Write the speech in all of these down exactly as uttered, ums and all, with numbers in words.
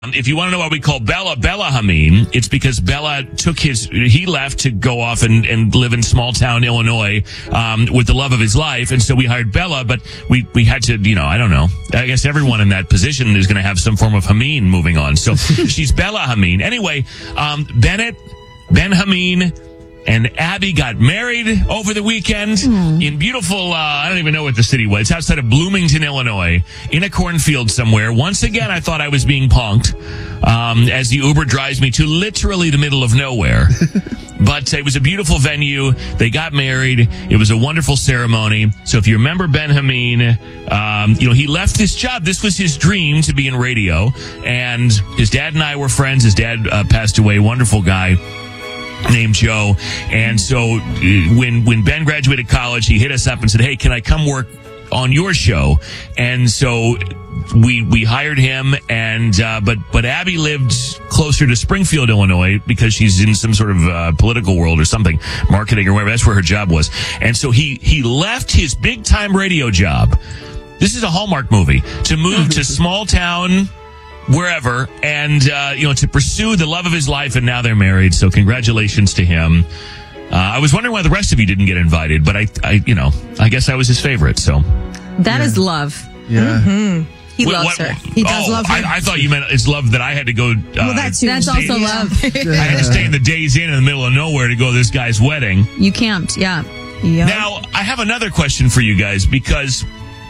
Um, If you want to know why we call Bella Bella Hameen, it's because Bella took his, he left to go off and, and live in small town Illinois um, with the love of his life. And so we hired Bella, but we, we had to, you know, I don't know. I guess everyone in that position is going to have some form of Hameen moving on. So she's Bella Hameen. Anyway, um, Bennett, Ben Hameen, and Abby got married over the weekend mm. in beautiful, uh, I don't even know what the city was. It's outside of Bloomington, Illinois, in a cornfield somewhere. Once again, I thought I was being punked um, as the Uber drives me to literally the middle of nowhere. But it was a beautiful venue. They got married. It was a wonderful ceremony. So if you remember Ben Hameen, um, you know, he left this job. This was his dream, to be in radio. And his dad and I were friends. His dad uh, passed away. Wonderful guy named Joe. And so uh, when when Ben graduated college, he hit us up and said, hey, can I come work on your show? And so we we hired him, and uh, but but Abby lived closer to Springfield, Illinois, because she's in some sort of uh, political world or something, marketing or whatever. That's where her job was. And so he he left his big time radio job. This is a Hallmark movie, to move to small town wherever, and uh, you know, to pursue the love of his life, and now they're married. So congratulations to him. Uh, I was wondering why the rest of you didn't get invited, but I, I, you know, I guess I was his favorite. So that yeah. is love. Yeah, mm-hmm. he what, loves what, her. He does oh, love her. I, I thought you meant it's love that I had to go. Uh, well, that's that's stay, also love. I had to stay in the Days Inn in the middle of nowhere to go to this guy's wedding. You camped, yeah. Yep. Now I have another question for you guys, because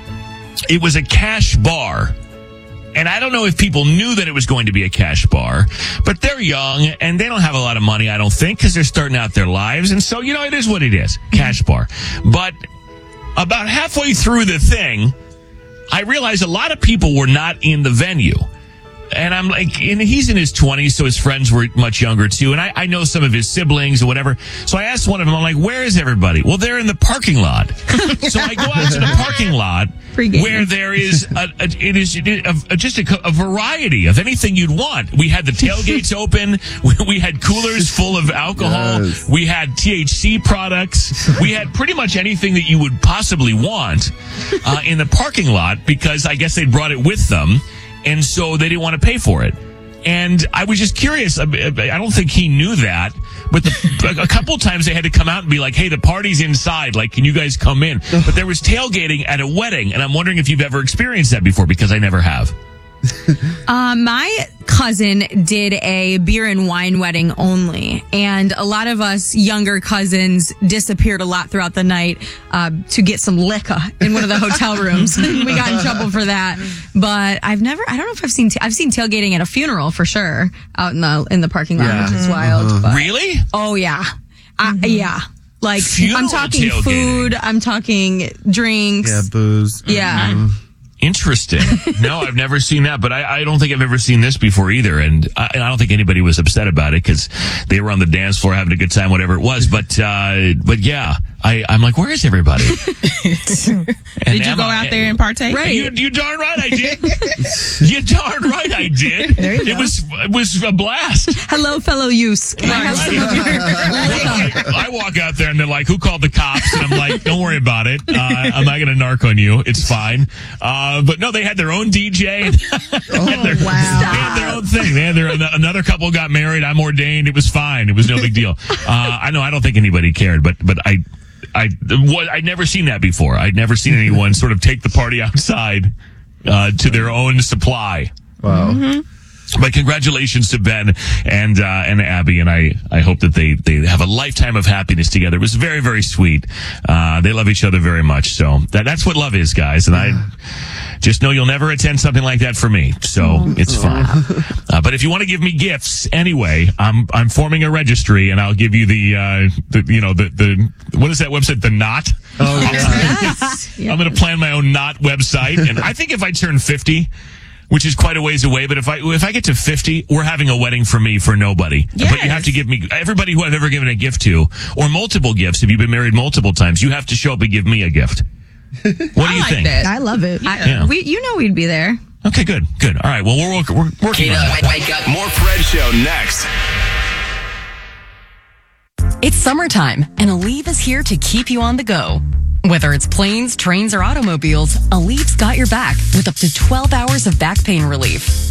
it was a cash bar. And I don't know if people knew that it was going to be a cash bar, but they're young and they don't have a lot of money, I don't think, because they're starting out their lives. And so, you know, it is what it is, cash bar. But about halfway through the thing, I realized a lot of people were not in the venue. And I'm like, and he's in his twenties, so his friends were much younger too. And I, I know some of his siblings or whatever. So I asked one of them, I'm like, where is everybody? Well, they're in the parking lot. So I go out to the parking lot where there is a, a it is a, a, just a, a variety of anything you'd want. We had the tailgates open. We, we had coolers full of alcohol. Yes. We had T H C products. We had pretty much anything that you would possibly want uh, in the parking lot, because I guess they brought it with them. And so they didn't want to pay for it. And I was just curious. I don't think he knew that. But the, a couple of times they had to come out and be like, hey, the party's inside. Like, can you guys come in? But there was tailgating at a wedding. And I'm wondering if you've ever experienced that before, because I never have. Uh, my cousin did a beer and wine wedding only, and a lot of us younger cousins disappeared a lot throughout the night uh, to get some liquor in one of the hotel rooms. We got in trouble for that. But I've never, I don't know if I've seen, t- I've seen tailgating at a funeral for sure, out in the in the parking lot, yeah. which is wild. Uh-huh. But, really? Oh yeah, mm-hmm. I, yeah. Like Funeral I'm talking tailgating. Food, I'm talking drinks, yeah, booze, yeah. Mm-hmm. Interesting. No, I've never seen that, but I, I don't think I've ever seen this before either. And I, and I don't think anybody was upset about it, because they were on the dance floor having a good time, whatever it was. But, uh, but yeah, I, I'm like, where is everybody? Did you Emma, go out there and partake? Right. You, you darn right I did. You darn right I did. There you it go. was, it was a blast. Hello, fellow youths. Right. I, I walk out there and they're like, who called the cops? And I'm like, don't worry about it. Uh, I'm not going to narc on you. It's fine. Uh, but no, they had their own D J. And oh, had their, wow. They had their own thing. They had their, another couple got married. I'm ordained. It was fine. It was no big deal. Uh, I know, I don't think anybody cared, but, but I, I, what, I'd never seen that before. I'd never seen anyone sort of take the party outside, uh, to their own supply. Wow. Mm-hmm. But congratulations to Ben and uh, and Abby, and I, I hope that they, they have a lifetime of happiness together. It was very, very sweet. Uh, they love each other very much. So that that's what love is, guys. And I just know you'll never attend something like that for me. So oh, it's fine. Uh, but if you want to give me gifts anyway, I'm I'm forming a registry, and I'll give you the, uh, the you know, the, the what is that website? The Knot? Oh, yeah. Yes. I'm going to plan my own Knot website. And I think if I turn fifty, which is quite a ways away, but if I if I get to fifty, we're having a wedding for me for nobody. Yes. But you have to give me, everybody who I've ever given a gift to, or multiple gifts, if you've been married multiple times, you have to show up and give me a gift. What do I you like think? that. I love it. Yeah. I, Yeah. we, you know we'd be there. Okay, good, good. All right, well, we're, we're, we're working Get on up, that. wake up. More Fred Show next. It's summertime, and Aleve is here to keep you on the go. Whether it's planes, trains, or automobiles, Aleve's got your back with up to twelve hours of back pain relief.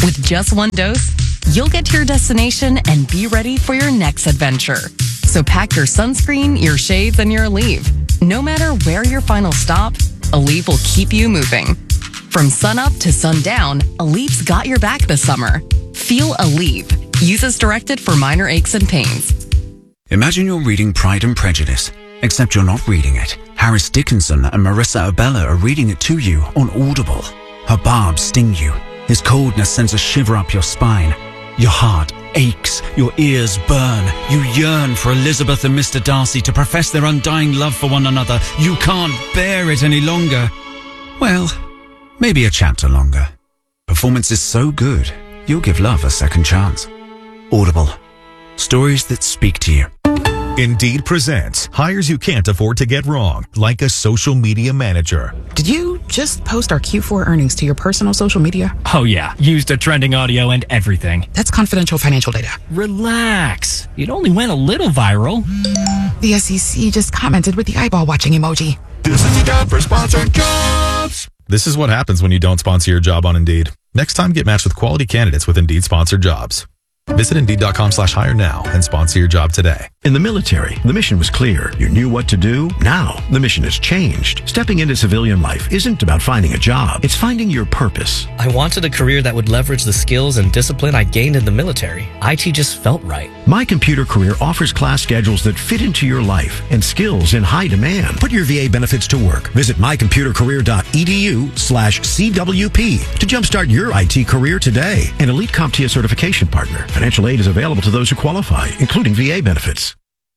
With just one dose, you'll get to your destination and be ready for your next adventure. So pack your sunscreen, your shades, and your Aleve. No matter where your final stop, Aleve will keep you moving. From sunup to sundown, Aleve's got your back this summer. Feel Aleve. Use as directed for minor aches and pains. Imagine you're reading Pride and Prejudice, except you're not reading it. Harris Dickinson and Marissa Abella are reading it to you on Audible. Her barbs sting you. His coldness sends a shiver up your spine. Your heart aches. Your ears burn. You yearn for Elizabeth and Mister Darcy to profess their undying love for one another. You can't bear it any longer. Well, maybe a chapter longer. Performance is so good, you'll give love a second chance. Audible. Stories that speak to you. Indeed presents hires you can't afford to get wrong, like a social media manager. Did you just post our Q four earnings to your personal social media? Oh yeah, used a trending audio and everything. That's confidential financial data. Relax. It only went a little viral. The S E C just commented with the eyeball watching emoji. This is the job for sponsored jobs. This is what happens when you don't sponsor your job on Indeed. Next time, get matched with quality candidates with Indeed sponsored jobs. Visit Indeed.com slash hire now and sponsor your job today. In the military, the mission was clear. You knew what to do. Now, the mission has changed. Stepping into civilian life isn't about finding a job. It's finding your purpose. I wanted a career that would leverage the skills and discipline I gained in the military. I T just felt right. My Computer Career offers class schedules that fit into your life and skills in high demand. Put your V A benefits to work. Visit mycomputercareer.edu slash CWP to jumpstart your I T career today. An elite CompTIA certification partner. Financial aid is available to those who qualify, including V A benefits.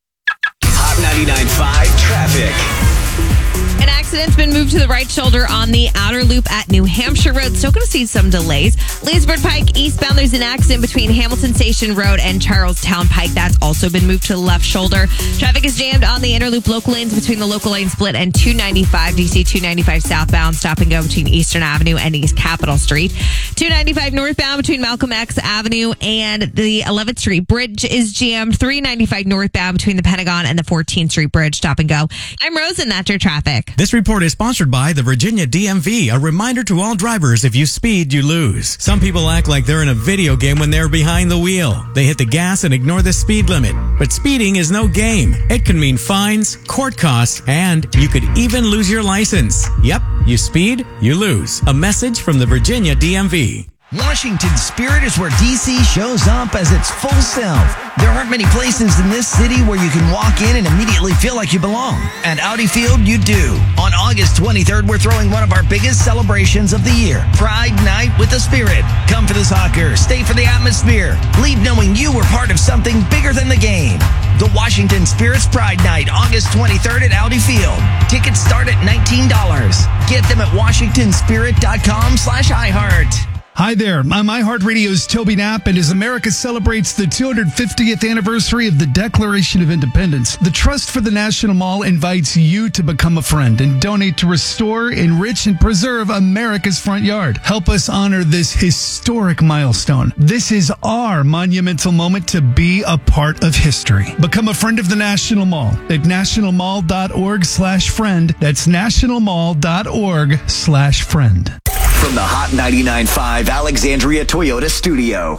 Hot ninety-nine point five traffic. An accident's been moved to the right shoulder on the outer loop at New Hampshire Road. Still going to see some delays. Leesburg Pike eastbound, there's an accident between Hamilton Station Road and Charlestown Pike. That's also been moved to the left shoulder. Traffic is jammed on the inner loop local lanes between the local lane split and two ninety-five, D C two ninety-five southbound. Stop and go between Eastern Avenue and East Capitol Street. two ninety-five northbound between Malcolm X Avenue and the eleventh Street Bridge is jammed. three ninety-five northbound between the Pentagon and the fourteenth Street Bridge. Stop and go. I'm Rose, and that's your traffic. This report is sponsored by the Virginia D M V, a reminder to all drivers, if you speed, you lose. Some people act like they're in a video game when they're behind the wheel. They hit the gas and ignore the speed limit. But speeding is no game. It can mean fines, court costs, and you could even lose your license. Yep, you speed, you lose. A message from the Virginia D M V. Washington Spirit is where D C shows up as its full self. There aren't many places in this city where you can walk in and immediately feel like you belong. At Audi Field, you do. On August twenty-third, we're throwing one of our biggest celebrations of the year, Pride Night with the Spirit. Come for the soccer, stay for the atmosphere. Leave knowing you were part of something bigger than the game. The Washington Spirit's Pride Night, August twenty-third at Audi Field. Tickets start at nineteen dollars. Get them at washingtonspirit.com slash iHeart. Hi there, I'm iHeartRadio's Toby Knapp, and as America celebrates the two hundred fiftieth anniversary of the Declaration of Independence, the Trust for the National Mall invites you to become a friend and donate to restore, enrich, and preserve America's front yard. Help us honor this historic milestone. This is our monumental moment to be a part of history. Become a friend of the National Mall at nationalmall.org slash friend. That's nationalmall.org slash friend. From the Hot ninety-nine point five Alexandria Toyota studio.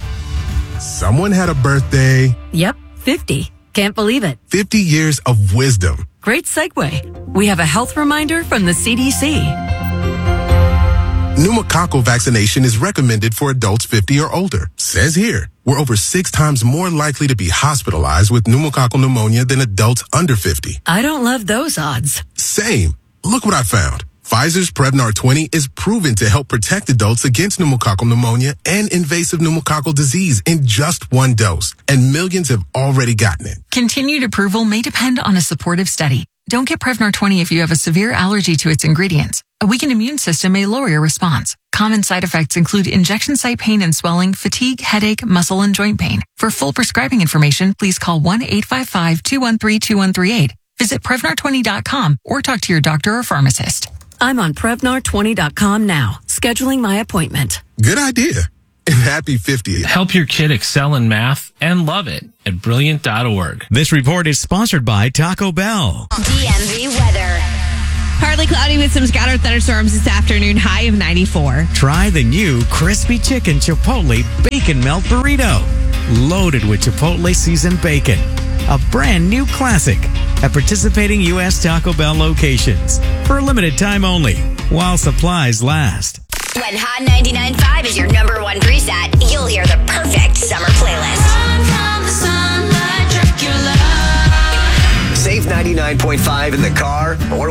Someone had a birthday. Yep, fifty. Can't believe it. fifty years of wisdom. Great segue. We have a health reminder from the C D C. Pneumococcal vaccination is recommended for adults fifty or older. Says here, we're over six times more likely to be hospitalized with pneumococcal pneumonia than adults under fifty. I don't love those odds. Same. Look what I found. Pfizer's Prevnar twenty is proven to help protect adults against pneumococcal pneumonia and invasive pneumococcal disease in just one dose, and millions have already gotten it. Continued approval may depend on a supportive study. Don't get Prevnar twenty if you have a severe allergy to its ingredients. A weakened immune system may lower your response. Common side effects include injection site pain and swelling, fatigue, headache, muscle, and joint pain. For full prescribing information, please call one eight five five, two one three, two one three eight. Visit Prevnar twenty dot com or talk to your doctor or pharmacist. I'm on Prevnar twenty dot com now, scheduling my appointment. Good idea. And happy fiftieth. Help your kid excel in math and love it at brilliant dot org. This report is sponsored by Taco Bell. D M V weather. Partly cloudy with some scattered thunderstorms this afternoon, high of ninety-four. Try the new Crispy Chicken Chipotle Bacon Melt Burrito. Loaded with Chipotle seasoned bacon. A brand new classic at participating U S Taco Bell locations. For a limited time only, while supplies last. When Hot ninety-nine point five is your number one preset, you'll hear the perfect summer playlist. Save ninety-nine point five in the car or